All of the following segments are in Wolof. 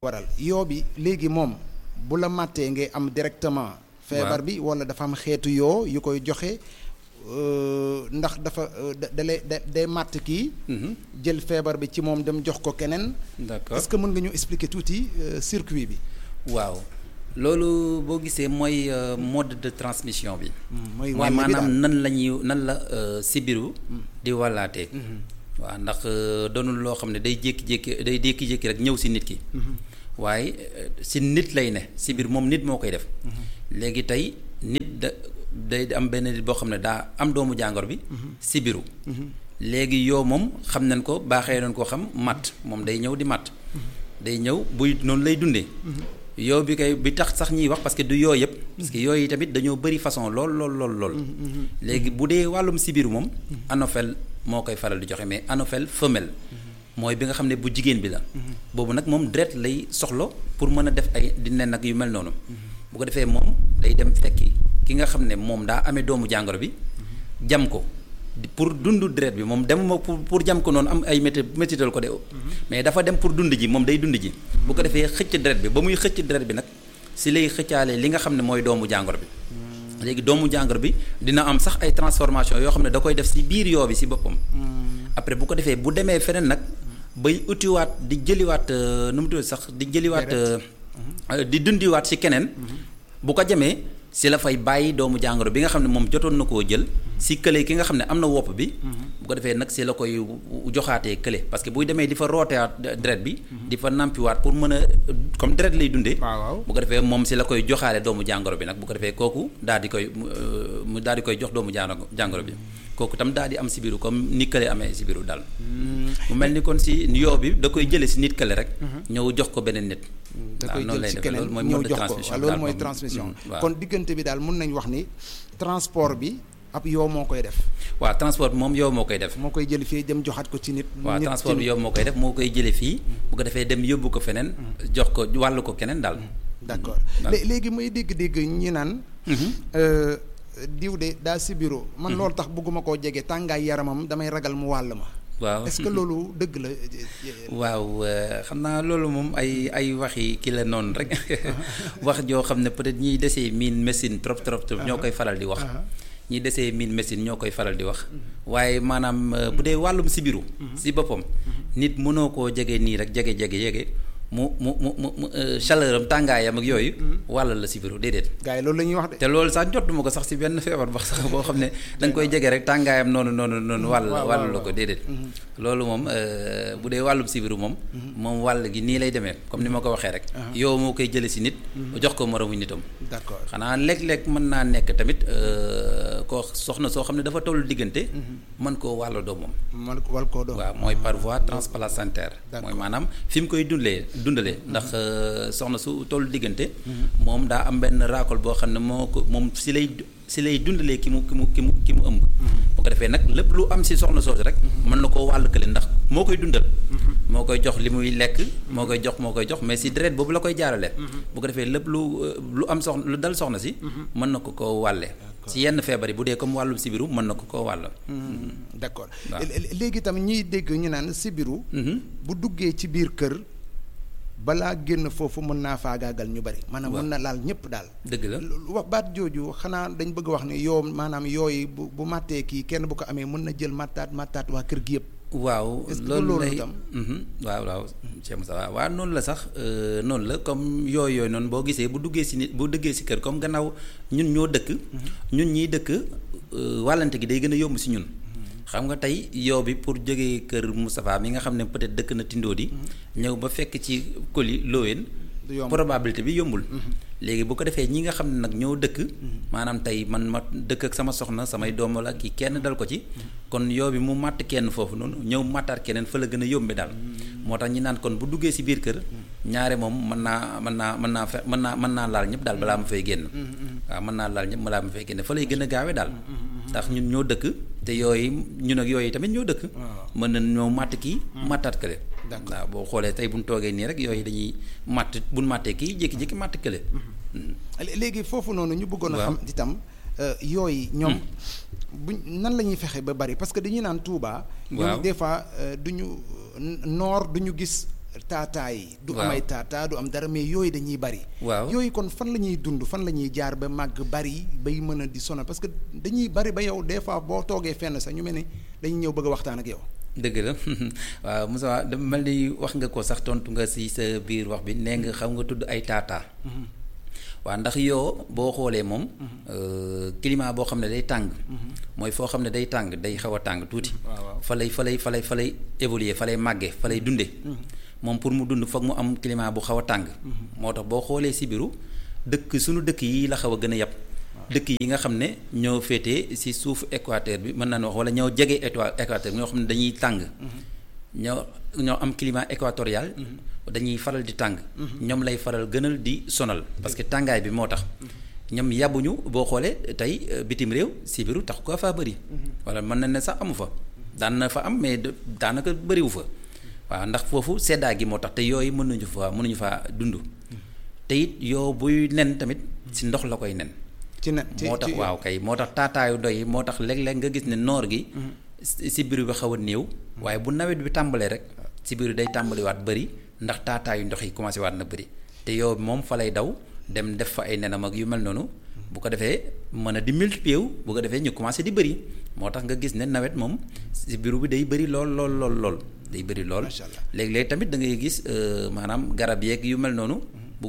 waral yoo bi léegi moom bu la màttee ngay am directement feebar bi wala dafa am xeetu yoo yu koy joxe ndax dafa day màtt kii jël feebar bi ci moom dem jox ko keneen. d'accord est-ce que mën nga ñu expliquer tuuti circuit bi. waaw loolu boo gisee mooy mode de transmission bi. mooy maanaam nan la sibiru di wàllaatee. waaw ndax doonul loo xam ne day jékki-jékki rek ñëw si nit ki. waaye si nit lay ne sibir moom nit moo koy def. léegi tey nit day am benn nit boo xam ne daa am doomu jàngoro bi. sibiru. léegi yow moom xam nañ ko baaxee nañ ko xam matt moom day ñëw di matt. day ñëw buy noonu lay dundee. yow bi tax sax ñuy wax parce que du yoo yëpp. parce que yooyu tamit dañoo bëri façon lool. léegi bu dee wàllum sibiru moom. anophèle moo koy faral di joxe mais anophèle femelle. mooy bi nga xam ne bu jigéen bi la. boobu nag moom deret lay soxla pour mën a def ay di nen nag yu mel noonu. bu ko defee moom day dem fekki ki nga xam ne moom daa amee doomu jàngoro bi. jam ko pour dund deret bi moom demuma pour jam ko noonu am ay métital ko de. mais dafa dem pour dund ji moom day dund ji. bu ko defee xëcc deret bi ba muy xëcc deret bi nag si lay xëccaale li nga xam ne mooy doomu jàngoro bi. léegi doomu jàngoro bi dina am sax ay transformation yoo xam ne da koy def si biir yoo bi si boppam. après bu ko defee bu demee feneen nag bay utiwaat di jëliwaat nu mu tudd sax di jëliwaat di dundiwaat si keneen. bu ko jamee si la fay bàyyi doomu jàngoro bi nga xam ne moom jotoon na koo jël si kële ki nga xam ne am na wopp bi. bu ko defee nag si la koy joxaatee kële parce que buy demee di fa rootewaat deret bi. di fa nampiwaat pour mën a comme deret lay dundee. bu ko defee moom si la koy joxaale doomu jàngoro bi nag bu ko defee kooku daal di koy jox doomu jàngoro bi. kooku tam daal di am sibiru comme ni kële amee sibiru daal. mu mel ni kon si yoo bi da koy jëlee si nit kële rek. ñëw jox ko beneen nit. da koy jël si keneen ñëw jox ko loolu mooy transmission. kon diggante bi daal mën nañ wax ni transport bi ab yoo moo koy def. waaw transport bi moom yoo moo koy def. moo koy jëli fii dem joxaat ko ci nit. waaw transport bi yoo moo koy def moo koy jëlee fii. bu ko defee dem yóbbu ko feneen. jox ko wàllu ko keneen daal. d'accord léegi muy dégg-dégg ñi naan. diw de daa sibiru man loolu tax bëgguma koo jege tàngaay yaramam damay ragal mu wàll ma. waaw est-ce que loolu dëgg la. waaw xam naa loolu moom ay waxi ki la noonu rek wax joo xam ne peut-être ñiy desee miin médecine trop ñoo koy faral di wax. ñi desee miin médecine ñoo koy faral di wax. waaye maanaam bu dee wàllum sibiru. si boppam nit mënoo koo jege nii rek jege. mu chaleur am tàngaayam ak yooyu. wàll la sibiru déedéet. gars yi loolu la ñuy wax de. te loolu sax jotuma ko sax si benn feebar ba sax boo xam ne da nga koy jege rek tàngaayam noonu. wàll la ko déedéet. loolu moom bu dee wàllum sibiru moom. moom wàll gi nii lay demee comme ni ma ko waxee rek. yow moo koy jëlee si nit. jox ko moromu nitam. d'accord xanaa léeg-léeg mën naa nekk tamit koo soxna soo xam ne dafa tollu diggante. mën koo wàll doomam. mën ko wàll koo doom. waaw mooy par voie transplacentaire. mooy maanaam fi mu koy dundale ndax soxna su tollu diggante. moom daa am benn raakool boo xam ne moom si lay dundalee ki mu ëmb. bu ko defee nag lépp lu am si soxna soosu rek. mën na koo wàll kële ndax moo koy dundal. moo koy jox li muy lekk moo koy jox mais si deret boobu la koy jaarale. bu ko defee lépp lu am soxna lu dal soxna si. mën na ko koo wàlle. si yenn feebar yi bu dee comme wàllum sibiru mën na ko koo wàll. d'accord léegi tam ñiy dégg ñu naan sibiru. bu duggee ci biir kër. balaa génn foofu mën naa faagaagal ñu bari. maanaam mën na laal ñëpp daal. dëgg la wax baat jooju xanaa dañ bëgg wax ne yoo maanaam yooyu bu màttee kii kenn bu ko amee mën na jël màttaat waa kër gi yëpp. waaw loolu lay waaw Cheikh Moussa waaw noonu la sax noonu la comme yooyu noonu boo gisee bu duggee si nit bu duggee si kër comme gannaaw ñun ñoo dëkk. ñun ñiy dëkk wàllante gi day gën a yomb si ñun. xam nga tey yow bi pour jógee kër Moustapha mi nga xam ne peut-être dëkk na Tindodi. ñëw ba fekk ci Koli Lowen. probabilité bi yombul. léegi bu ko defee ñi nga xam ne nag ñoo dëkk. maanaam tey man ma dëkk ak sama soxna samay doom la kii kenn dal ko ci. kon yow bi mu màtt kenn foofu noonu ñëw màttaat keneen fa la gën a yombe daal. moo tax ñi naan kon bu duggee si biir kër. ñaare moom mën naa laal ñëpp daal balaa ma fay génn. waaw mën naa laal ñëpp balaa ma fay génn fa lay gën a gaawe daal. ndax ñun ñoo dëkk te yooyu ñun ak yooyu tamit ñoo dëkk. mën na ñoo màtt kii. màttaat kële. waaw boo xoolee tey bu ñu toogee nii rek yooyu dañuy màtt bu ñu màttee kii jékki-jékki màtt kële. léegi foofu noonu ñu bëggoon a xam itam yooyu ñoom buñ nan la ñuy fexe ba bari parce que dañuy naan Touba. ñoom des fois duñu noor duñu gis taataa yi. du am ay taataa du am dara mais yooyu dañuy bari. waaw yooyu kon fan la ñuy dund fan la ñuy jaar ba màgg bari bay mën a di sonal parce que dañuy bari ba yow des fois boo toogee fenn sax ñu mel ni dañuy ñëw bëgg a waxtaan ak yow. dëgg la waaw Moussa dama mel ni wax nga ko sax tontu nga ci sa biir wax bi nee nga xam nga tudd ay taataa. waaw ndax yoo boo xoolee moom climat boo xam ne day tàng mooy foo xam ne day tàng day xaw a tàng tuuti fa lay évoluer fa lay màggee fa lay dunde moom pour mu dund foog mu am climat bu xaw a tàng moo tax boo xoolee sibiru suñu dëkk yi la xaw a gën a yàpp dëkk yi nga xam ne ñoo féetee ci suufu équateur bi mën nañu wax wala ñoo jege équateur bi ñoo xam ne dañuy tàng ñoo am climat équatorial dañuy faral di tàng ñoom lay faral gënal di sonal parce que tàngaay bi moo tax ñoom yàbbuñu boo xoolee tey bitim réew sibiru tax ko faa bëri wala mën na ne sax amu fa daan na fa am mais daanaka bëriwu fa waaw ndax foofu seddaa gi moo tax te yooyu mënuñu faa dund te it yoo buy nen tamit ci ndox la koy nen moo tax waaw kay moo tax taataayu doy moo tax léeg-léeg nga gis ne noor gi sibiru bi xaw a néew waaye bu nawet bi tàmbalee rek sibiru day tàmbaliwaat bëri ndax taataayu ndox yi commencé waat na bëri te yow moom fa lay daw dem def fa ay nenam ak yu mel noonu bu ko defee mën a di multiplier wu bu ko defee ñu commencé di bëri moo tax nga gis ne nawet moom sibiru bi day bëri lool day bëri lool léeg-léeg tamit da ngay gis maanaam garab yeeg yu mel noonu bu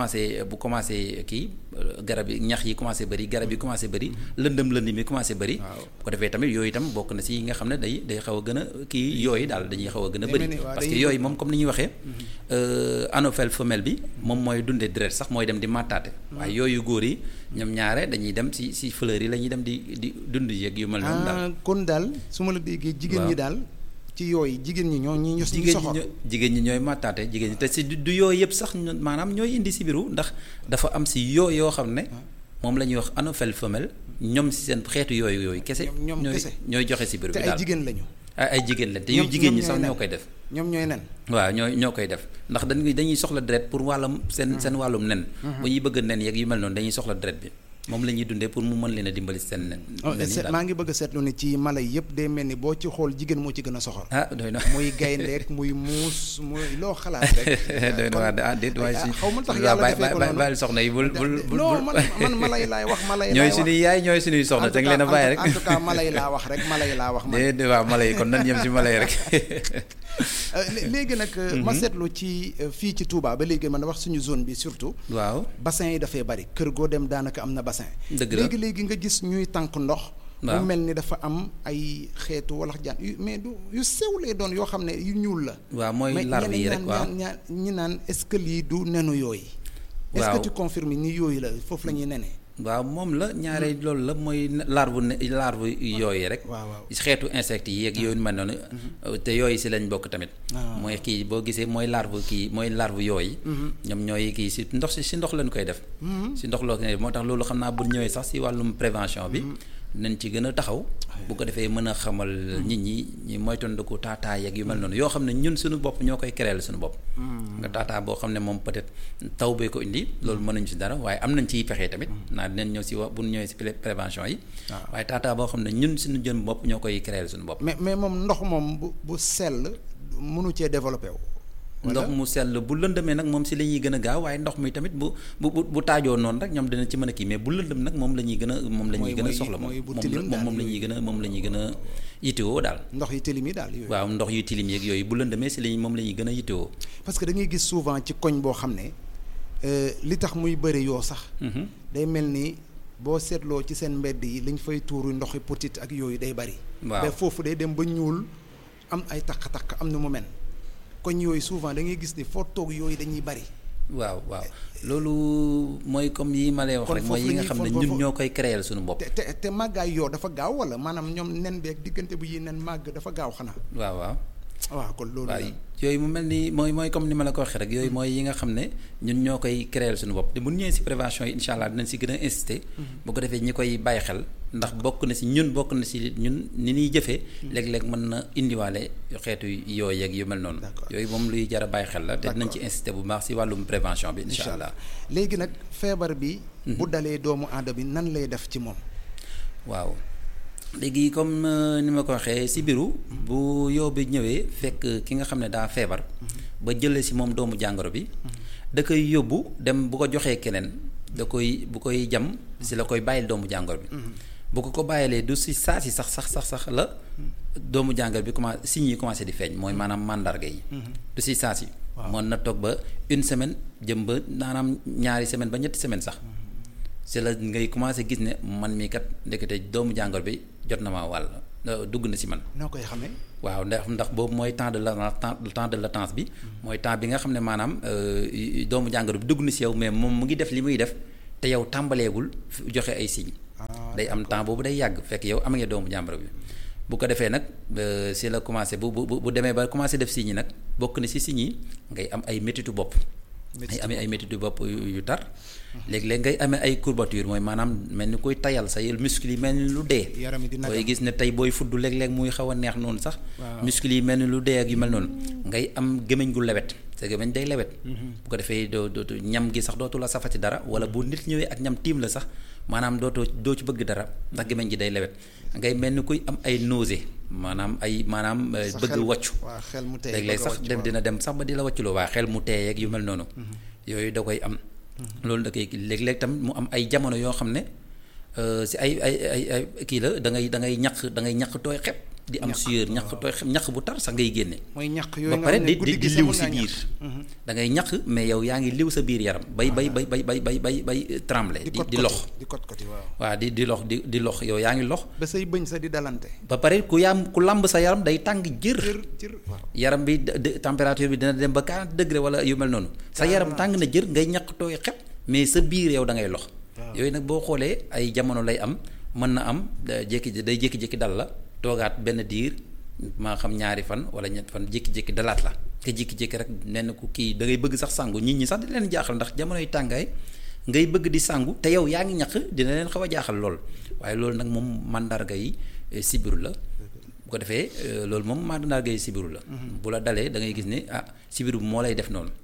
commencé kii garab yi ñax yi commencé bëri garab yi commencé bëri lëndëm mi commencé bëri bu ko defee tamit yooyu itam bokk na si yi nga xam ne day xaw a gën a kii yooyu daal dañuy xaw a gën a bëri parce que yooyu moom comme ni ñuy waxee anophèle femelle bi moom mooy dundee deret sax mooy dem di màttaate waaye yooyu góor yi ñoom ñaare dañuy dem si fleurs yi la ñuy dem di dund yeeg yu mel noonu daal kon daal su ma la déggee jigéen ñi daal ci yooyu jigéen ñi ñoo soxor jigéen ñi ñooy màttaate jigéen ñi te si du yooyu yëpp sax maanaam ñooy indi sibiru ndax dafa am si yoo xam ne moom la ñuy wax anophèle femelle ñoom si seen xeetu yooyu kese ñooy joxe sibiru bi daal te ay jigéen lañu ay jigéen lañ te yu jigéen ñi sax ñoo koy def ñoom ñooy nen waaw ñoo koy def ndax dañuy soxla deret pour wàllum seen wàllum nen bu ñuy bëgg nen yeeg yu mel noonu dañuy soxla deret bi moom la ñuy dundee pour mu mën leen a dimbali seen nen. maa ngi bëgg a seetlu ne ci mala yi yëpp day mel ni boo ci xool jigéen moo ci gën a soxor. doy na muy gayndeek muy muus muy loo xalaat rek. doy na waa déet waaye si xaw ma tax yàlla defee ko noonu bàyyil soxna yi bul. non man mala yi laay wax mala yi. ñooy suñuy yaay ñooy suñuy soxna te nga leen a bàyyi rek. en tout cas mala yi laa wax rek mala yi laa wax. déedéet waaw mala yi kon nan yem si mala yi rek. léegi nag. ma seetlu ci fii ci Touba ba léegi man wax suñu zone bi surtout. waaw bassin yi dafay bari kër goo dem daanaka am na bassin. dëgg la léegi nga gis ñuy tànk ndox. mu mel ni dafa am ay xeetu walax jaan mais yu sew lay doon yoo xam ne yu ñuul la. waaw mooy larve yi rek waaw ñi naan est-ce que lii du nenu yooyu. est-ce que tu confirmes ni yooyu la foofu la ñuy nenee. waaw moom la ñaare loolu la mooy larve yooyu rek. waaw xeetu insectes yi yeeg yooyu mel noonu. te yooyu si lañ bokk tamit. mooy kii boo gisee mooy larve yooyu. ñoom ñooy kii si ndox lañ koy def. si ndox loo koy def moo tax loolu xam naa bu ñëwee sax si wàllum prévention bi. nañ ci gën a taxaw. bu ko defee mën a xamal nit ñi moytandiku taataa yeeg yu mel noonu yoo xam ne ñun suñu bopp ñoo koy créer suñu bopp. nga taataa boo xam ne moom peut-être taw bee ko indi. loolu mën nañu si dara waaye am nañ ciy pexe tamit. naa dinañ ñëw si bu ñëwee si prévention yi. waaye taataa boo xam ne ñun suñu jën bopp ñoo koy créer suñu bopp. mais moom ndox moom bu sell mënu cee développé wu. ndox mu sell bu lëndëmee nag moom si la ñuy gën a gaaw waaye ndox mi tamit bu taajoo noonu rek ñoom dina ci mën a kii mais bu lëndëm nag moom la ñuy gën a soxla moom la ñuy gën a yittewoo daal ndox yu tilim yi daal yooyu waaw ndox yu tilim yeeg yooyu bu lëndëmee si lañ moom la ñuy gën a yittewoo parce que da ngay gis souvent ci koñ boo xam ne li tax muy bëri yoo sax day mel ni boo seetloo ci seen mbedd yi liñ fay tuuru ndoxi potit ak yooyu day bëri waaw foofu day dem ba ñuul am ay takk-takk am na mu mel koñ yooyu souvent da ngay gis ni foo toog yooyu dañuy bari. waaw loolu mooy comme yi ma lay wax rek mooy yi nga xam ne ñun ñoo koy créer suñu bopp. te màggaay yoo dafa gaaw wala maanaam ñoom nen beeg diggante bu yi nen màgg dafa gaaw xanaa. waaw kon loolu la yooyu mu mel ni mooy comme ni ma la ko waxee rek yooyu mooy yi nga xam ne ñun ñoo koy créer suñu bopp te bu ñëwee si prévention yi incha allah dinañ si gën a insister. bu ko defee ñi koy bàyyi xel ndax bokk na si ñun ni ñuy jëfee. léeg-léeg mën na indiwaale xeetu yooyu yeeg yu mel noonu. yooyu moom luy jar a bàyyi xel la te dinañ ci insister bu baax si wàllum prévention bi. incha allah léegi nag feebar bi. bu dalee doomu aadama bi nan lay def ci moom. waaw léegi comme ni ma ko waxee sibiru bu yow bi ñëwee fekk ki nga xam ne daa feebar ba jëlee si moom doomu jàngoro bi da koy yóbbu dem bu ko joxee keneen da koy bu koy jam si la koy bàyyil doomu jàngoro bi bu ko bàyyilee du si saa si sax la doomu jàngoro bi commencé signes yi commencé di feeñ mooy maanaam mandarga yi du si saa si mën na toog ba une semaine jëm ba maanaam ñaari semaine ba ñetti semaine sax c'est la ngay commencé gis ne man mii kat ndekete doomu jàngoro bi jot na maa wàll dugg na si man. noo koy xamee. waaw ndax boobu mooy temps de latence bi. mooy temps bi nga xam ne maanaam doomu jàngoro bi dugg na si yow mais moom mu ngi def li muy def te yow tàmbaleegul joxe ay signes. day am temps boobu day yàgg fekk yow am nga doomu jàngoro bi. bu ko defee nag si la commencé bu demee ba commencé def signes yi nag bokk na si signes yi ngay am ay métitu bopp. ay amee ay métitu bopp yu tar. léeg-léeg ngay amee ay courbature mooy maanaam mel ni koy tayal sa yel muscle yi mel ni lu dee. yaram yi di koy gis ne tey booy fudd léeg-léeg muy xaw a neex noonu sax. muscle yi mel ni lu dee ak yu mel noonu. ngay am gémmiñ gu lewet sa gémmiñ day lewet. bu ko defee dootu ñam gi sax dootu la safati dara wala bu nit ñëwee ak ñam tiim la sax maanaam doo ci bëgg dara ndax gémmiñ gi day lewet. ngay mel ni kuy am ay nausée maanaam bëgg wàccu. léeg-léeg sax dina dem sax ba di la wàcculoo waa xel mu teey ak yu mel noonu. yooyu da koy am. loolu da koy léeg-léeg tam mu am ay jamono yoo xam ne si ay kii la da ngay ñaq tooy xep di am sueur ñaq tooy xep ñaq bu tar sax ngay génne. mooy ñaq yooyu ba pare di liw si biir. da ngay ñaq mais yow yaa ngi liw sa biir yaram bay trembler di lox. waaw di lox di lox yow yaa ngi lox. ba say bëñ sa di dalante. ba pare ku lamb sa yaram day tàng jër. yaram bi température bi dina dem ba 40 degré wala yu mel noonu. sa yaram tàng na jër ngay ñaq tooy xep mais sa biir yow da ngay lox. yooyu nag boo xoolee ay jamono lay am mën na am day jékki-jékki dal la toogaat benn diir maa xam ñaari fan wala ñett fan jékki-jékki dalaat la te jékki-jékki rek nee na ku kii da ngay bëgg sax sangu nit ñi sax di leen jaaxal ndax jamonoy tàngaay ngay bëgg di sangu te yow yaa ngi ñaq dina leen xaw a jaaxal lool waaye loolu nag moom mandarga yi sibiru la bu ko defee loolu moom mandarga yi sibiru la. bu la dalee da ngay gis ne sibiru moo lay def noonu.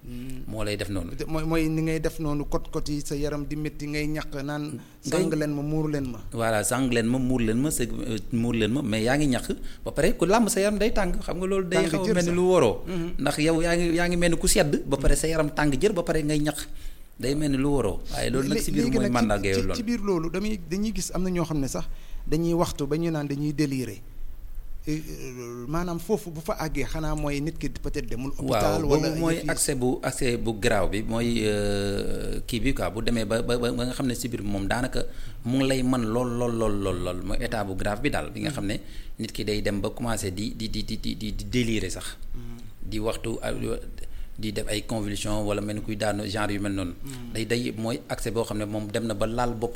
mooy ni ngay def noonu kot yi sa yaram di métti ngay ñaq naan. sang leen ma muur leen ma. voilà sang leen ma muur leen ma mais yaa ngi ñaq ba pare ku làmb sa yaram day tàng xam nga loolu. day xaw a mel ni lu waroo. ndax yow yaa ngi mel ni ku sedd. ba pare sa yaram tàng jër ba pare ngay ñaq day mel ni lu waroo. waaye loolu nag sibiru mooy mandarga yooyu loolu ci biir loolu dañuy gis am na ñoo xam ne sax dañuy waxtu ba ñu naan dañuy délirer. maanaam foofu bu fa àggee xanaa mooy nit ki peut-être demul. hôpital wala mooy accès bu garaaw bi mooy kii bi quoi bu demee ba nga xam ne sibir bi moom daanaka mu ngi lay mën lool mooy état bu grave bi daal bi nga xam ne nit ki day dem ba commencer di délirer sax. di waxtu di def ay convulsion wala mel ni kuy daanu genre yu mel noonu. day mooy accès boo xam ne moom dem na ba laal bopp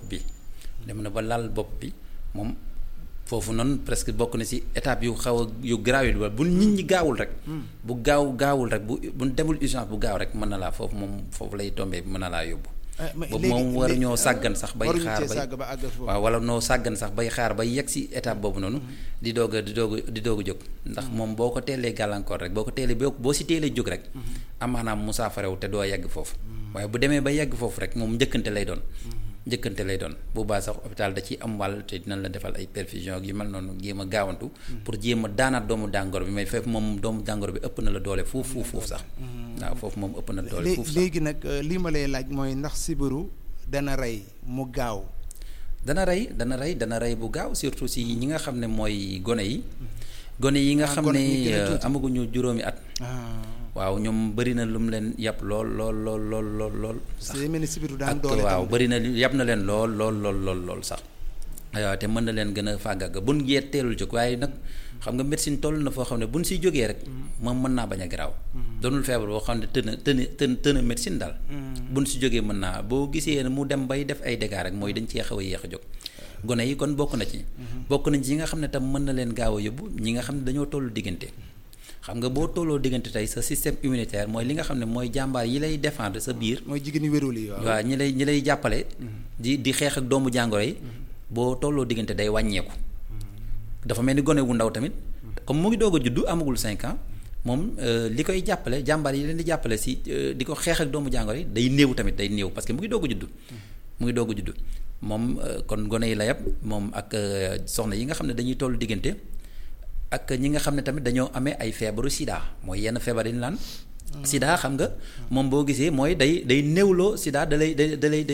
bi moom. foofu noonu presque bokk na ci étape yu xaw a yu garaaw yi bu nit ñi gaawul rek. bu gaawul rek bu demul urgence bu gaaw rek mën na laa foofu lay tombé mën na laa yóbbu. boobu moom war ñoo sàggan sax bay xaar waaw wala noo sàggan sax bay xaar bay yegg ci étape boobu noonu. di doog a jóg. ndax moom boo ko teelee gàllankoor rek boo ko teelee boo ci teelee jóg rek. amaanaam mu saafarewu te doo yegg foofu. waaye bu demee ba yegg foofu rek moom njëkkante lay doon. bu baax sax hôpital da ciy am wàll te dinañ la defal ay perfusion ak yu mel noonu jéem a gaawantu. pour jéem a daanaat doomu jàngoro bi mais foofu moom doomu jàngoro bi ëpp na la doole fuuf sax. waaw foofu moom ëpp na doole fuuf sax léegi nag lii ma lay laaj mooy ndax sibiru dana rey mu gaaw. dana rey bu gaaw surtout si ñi nga xam ne mooy gone yi. gone yi nga xam ne amaguñu juróomi at. waaw ñoom bëri na lu mu leen yàpp lool. sax waaw bëri na yàpp na leen lool sax. waaw te mën na leen gën a fàggaga buñ yee teelul jóg waaye nag xam nga médecine toll na foo xam ne buñ siy jógee rek moom mën naa bañ a garaaw. doonul feebar boo xam ne tëna médecine daal. buñ si jógee mën naa boo gisee mu dem bay def ay dégâts rek mooy dañ cee xaw a yéex a jóg. gone yi kon bokk na ci. bokk nañ ci yi nga xam ne tam mën na leen gaaw a yóbbu ñi nga xam ne dañoo tollu diggante. xam nga boo tolloo diggante tey sa système immunitaire mooy li nga xam ne mooy jàmbaar yi lay défendre sa biir. mooy jigéen ñi wérul yi waaw ñi lay jàppale. di xeex ak doomu jàngoro yi. boo tolloo diggante day wàññeeku. dafa mel ni gone wu ndaw tamit. comme mu ngi doog a juddu amagul 5 ans moom li koy jàppale jàmbaar yi leen di jàppale si di ko xeex ak doomu jàngoro yi day néew parce que mu ngi doog a juddu. moom kon gone yi la yab moom ak soxna yi nga xam ne dañuy tollu diggante ak ñi nga xam ne tamit dañoo amee ay feebaru sida mooy yenn feebar yi ñu naan sida xam nga moom boo gisee mooy day néewloo sida da lay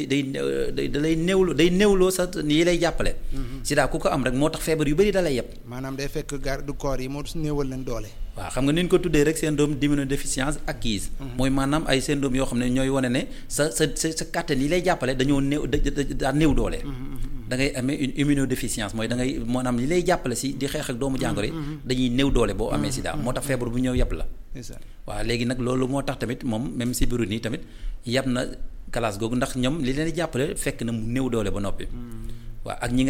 néewloo sa yi lay jàppale. sida ku ko am rek moo tax feebar yu bëri da lay yeb. maanaam day fekk garde corps yi moo néewal leen doole. waaw xam nga ni ñu ko tuddee rek syndrome d'immunodéficience acquise. mooy maanaam ay syndrome yoo xam ne ñooy wane ne sa kàttan yi lay jàppale dañoo daa néew doole. da ngay amee une immunodéficience mooy da ngay maanaam li lay jàppale si di xeex ak doomu jàngoro yi dañuy néew doole boo amee sida moo tax feebar bu ñëw yeb la. waaw léegi nag loolu moo tax tamit moom même si biiru nii tamit yab na classe googu ndax ñoom li leen di jàppale fekk na mu néew doole ba noppi. waaw ak ñi nga